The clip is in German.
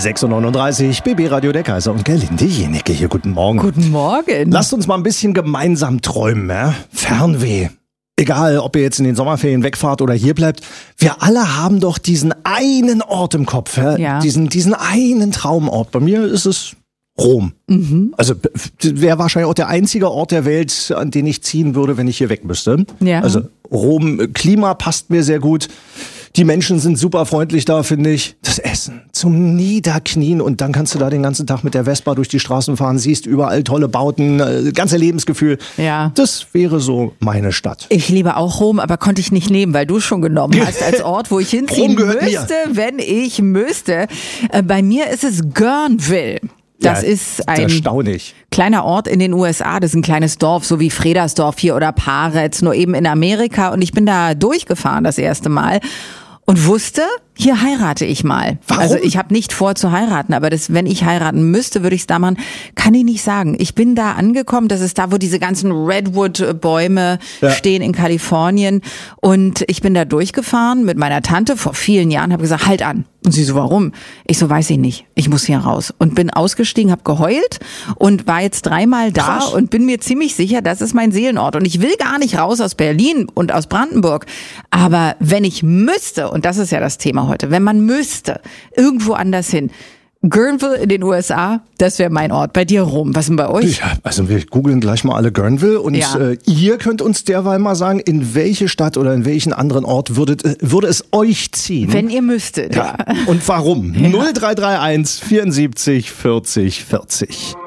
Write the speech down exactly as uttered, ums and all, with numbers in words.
sechs Uhr neununddreißig, B B Radio der Kaiser und Gerlinde Jenecke hier. Guten Morgen. Guten Morgen. Lasst uns mal ein bisschen gemeinsam träumen, ja? Fernweh. Egal, ob ihr jetzt in den Sommerferien wegfahrt oder hier bleibt, wir alle haben doch diesen einen Ort im Kopf, ja? Ja. Diesen, diesen einen Traumort. Bei mir ist es Rom. Mhm. Also wäre wahrscheinlich auch der einzige Ort der Welt, an den ich ziehen würde, wenn ich hier weg müsste. Ja. Also Rom, Klima passt mir sehr gut. Die Menschen sind super freundlich da, finde ich. Das Essen zum Niederknien und dann kannst du da den ganzen Tag mit der Vespa durch die Straßen fahren, siehst überall tolle Bauten, äh, ganze Lebensgefühl. Ja. Das wäre so meine Stadt. Ich liebe auch Rom, aber konnte ich nicht nehmen, weil du es schon genommen hast als Ort, wo ich hinziehen Rom gehört müsste, mir. wenn ich müsste. Äh, bei mir ist es Guerneville. Das Ja, ist ein erstaunlich. kleiner Ort in den U S A, das ist ein kleines Dorf, so wie Fredersdorf hier oder Paretz, nur eben in Amerika. Und ich bin da durchgefahren das erste Mal und wusste, hier heirate ich mal. Warum? Also ich habe nicht vor zu heiraten, aber das, wenn ich heiraten müsste, würde ich es da machen. Kann ich nicht sagen. Ich bin da angekommen, das ist da, wo diese ganzen Redwood-Bäume Ja. stehen in Kalifornien. Und ich bin da durchgefahren mit meiner Tante vor vielen Jahren, habe gesagt, halt an. Und sie so, warum? Ich so, weiß ich nicht. Ich muss hier raus. Und bin ausgestiegen, habe geheult und war jetzt dreimal da Krass. und bin mir ziemlich sicher, das ist mein Seelenort. Und ich will gar nicht raus aus Berlin und aus Brandenburg. Aber wenn ich müsste, und das ist ja das Thema heute, wenn man müsste, irgendwo anders hin, Guerneville in den U S A, das wäre mein Ort. Bei dir, Rom. Was denn bei euch? Ja, also wir googeln gleich mal alle Guerneville und Ja. äh, ihr könnt uns derweil mal sagen, in welche Stadt oder in welchen anderen Ort würdet, äh, würde es euch ziehen? Wenn ihr müsstet, ja. Und warum? null drei drei eins vierundsiebzig vierzig vierzig.